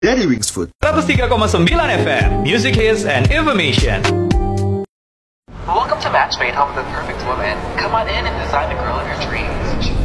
Daddy Wings Food. 103,9 FM, Music Hits and Information. Welcome to Match Made, home of the perfect woman. Come on in and design the girl of your dreams.